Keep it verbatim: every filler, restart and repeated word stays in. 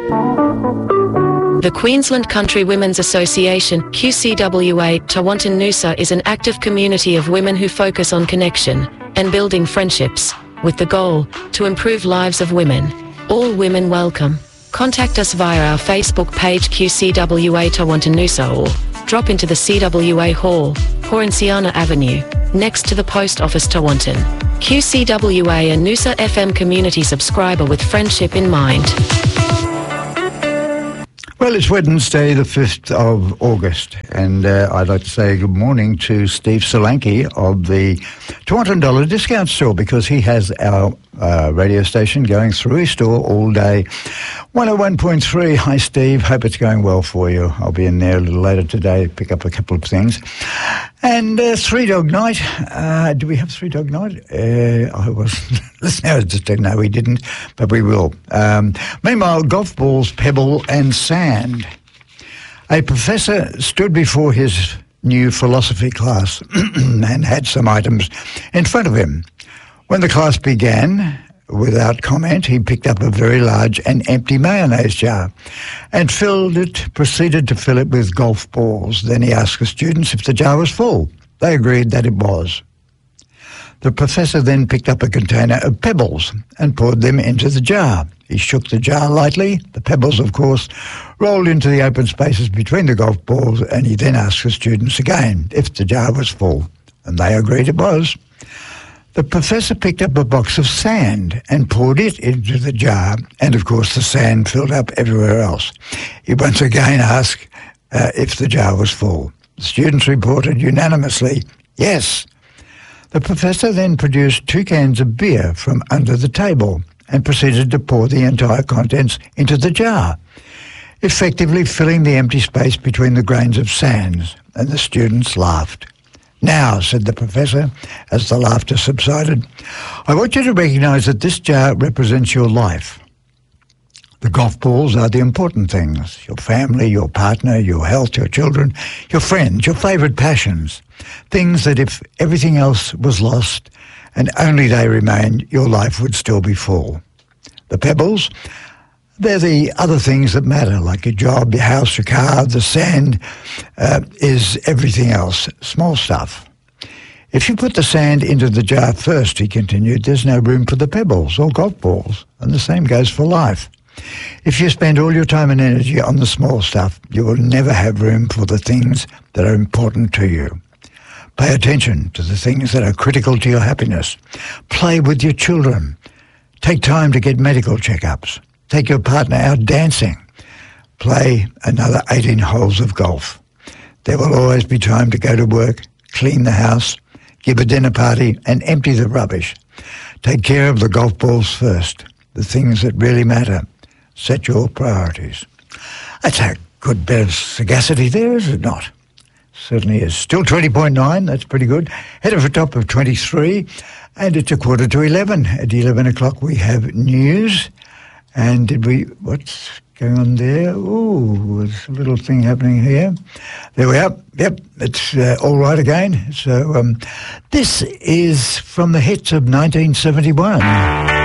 The Queensland Country Women's Association, Q C W A, Tewantin Noosa is an active community of women who focus on connection and building friendships, with the goal to improve lives of women. All women welcome. Contact us via our Facebook page Q C W A Tewantin Noosa or drop into the C W A Hall, Porenciana Avenue, next to the Post Office Tewantin. Q C W A, a Noosa F M community subscriber with friendship in mind. Well, it's Wednesday, the fifth of August, and uh, I'd like to say good morning to Steve Solanke of the Tewantin Dollar Discount Store, because he has our uh, radio station going through his store all day. one oh one point three. Hi, Steve. Hope it's going well for you. I'll be in there a little later today, pick up a couple of things. And uh, Three Dog Night. Uh, do we have Three Dog Night? Uh, I wasn't listening. I just didn't know we didn't, but we will. Um, meanwhile, golf balls, pebble and sand. A professor stood before his new philosophy class and had some items in front of him. When the class began, without comment, he picked up a very large and empty mayonnaise jar and filled it, proceeded to fill it with golf balls. Then he asked the students if the jar was full. They agreed that it was. The professor then picked up a container of pebbles and poured them into the jar. He shook the jar lightly. The pebbles, of course, rolled into the open spaces between the golf balls, and he then asked the students again if the jar was full, and they agreed it was. The professor picked up a box of sand and poured it into the jar, and of course the sand filled up everywhere else. He once again asked uh, if the jar was full. The students reported unanimously, yes. The professor then produced two cans of beer from under the table and proceeded to pour the entire contents into the jar, effectively filling the empty space between the grains of sand, and the students laughed. Now, said the professor, as the laughter subsided, I want you to recognise that this jar represents your life. The golf balls are the important things, your family, your partner, your health, your children, your friends, your favourite passions, things that if everything else was lost and only they remained, your life would still be full. The pebbles, they're the other things that matter, like your job, your house, your car. The sand uh, is everything else, small stuff. If you put the sand into the jar first, he continued, there's no room for the pebbles or golf balls, and the same goes for life. If you spend all your time and energy on the small stuff, you will never have room for the things that are important to you. Pay attention to the things that are critical to your happiness. Play with your children. Take time to get medical checkups. Take your partner out dancing. Play another eighteen holes of golf. There will always be time to go to work, clean the house, give a dinner party, and empty the rubbish. Take care of the golf balls first, the things that really matter. Set your priorities. That's a good bit of sagacity there, is it not? Certainly is. Still twenty point nine, that's pretty good. Headed for a top of twenty-three, and it's a quarter to eleven. At eleven o'clock we have news. And did we, what's going on there? Oh, there's a little thing happening here. There we are. Yep, it's uh, all right again. So um, this is from the hits of nineteen seventy-one.